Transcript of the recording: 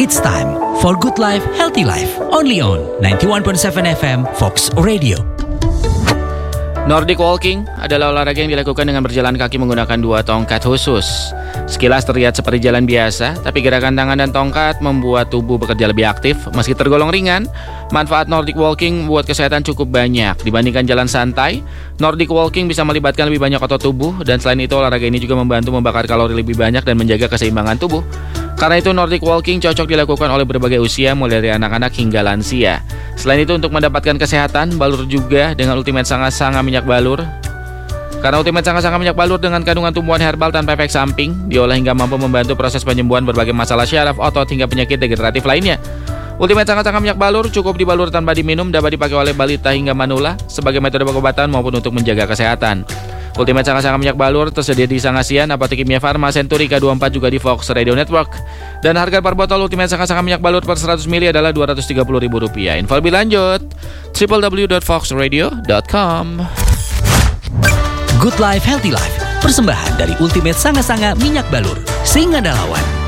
It's time for Good Life, Healthy Life. Only on 91.7 FM Fox Radio. Nordic walking adalah olahraga yang dilakukan dengan berjalan kaki menggunakan 2 tongkat khusus. Sekilas terlihat seperti jalan biasa, tapi gerakan tangan dan tongkat membuat tubuh bekerja lebih aktif. Meski tergolong ringan, manfaat Nordic walking buat kesehatan cukup banyak. Dibandingkan jalan santai, Nordic walking bisa melibatkan lebih banyak otot tubuh, dan selain itu olahraga ini juga membantu membakar kalori lebih banyak dan menjaga keseimbangan tubuh. Karena itu Nordic walking cocok dilakukan oleh berbagai usia, mulai dari anak-anak hingga lansia. Selain itu untuk mendapatkan kesehatan, balur juga dengan Ultimate Sanga-Sanga minyak balur. Karena Ultimate Sanga-Sanga minyak balur dengan kandungan tumbuhan herbal tanpa efek samping, diolah hingga mampu membantu proses penyembuhan berbagai masalah syaraf, otot, hingga penyakit degeneratif lainnya. Ultimate Sanga-Sanga minyak balur cukup dibalur tanpa diminum, dapat dipakai oleh balita hingga manula sebagai metode pengobatan maupun untuk menjaga kesehatan. Ultimate Sanga-Sanga minyak balur tersedia di Sangasian, Apotek Kimia Farma, Century, K24 juga di Fox Radio Network. Dan harga per botol Ultimate Sanga-Sanga minyak balur per 100 ml adalah Rp230.000. Info lebih lanjut www.foxradio.com. Good Life, Healthy Life. Persembahan dari Ultimate Sanga-Sanga minyak balur. Singa Dalawan.